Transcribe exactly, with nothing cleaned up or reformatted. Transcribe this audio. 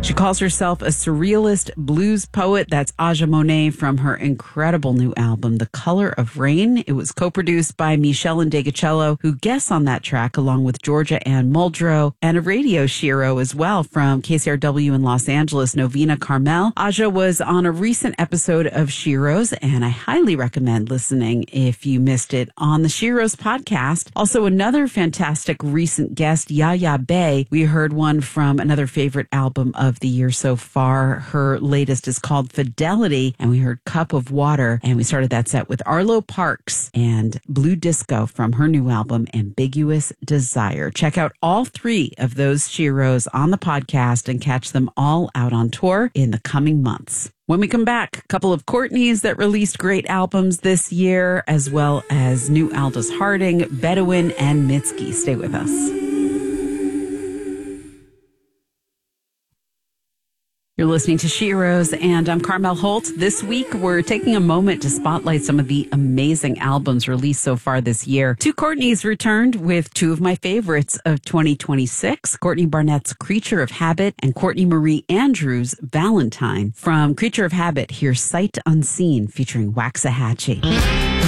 She calls herself a surrealist blues poet. That's Aja Monet from her incredible new album, The Color of Rain. It was co-produced by Michelle Ndegeocello, who guests on that track along with Georgia Ann Muldrow, and a radio shiro as well from K C R W in Los Angeles, Novena Carmel. Aja was on a recent episode of Shiros, and I highly recommend listening if you missed it on the Shiros podcast. Also, another fantastic recent guest, Yaya Bey. We heard one from another favorite album of the year so far. Her latest is called Fidelity, and we heard Cup of Water, and we started that set with Arlo Parks and Blue Disco from her new album, Ambiguous Desire. Check out all three of those Shiros on the podcast and catch them all out on tour in the coming months. When we come back, a couple of Courtneys that released great albums this year, as well as new Aldous Harding, Bedouin, and Mitski. Stay with us. You're listening to Shiros, and I'm Carmel Holt. This week, we're taking a moment to spotlight some of the amazing albums released so far this year. Two Courtneys returned with two of my favorites of twenty twenty-six, Courtney Barnett's Creature of Habit and Courtney Marie Andrews' Valentine. From Creature of Habit, here's Sight Unseen featuring Waxahachie.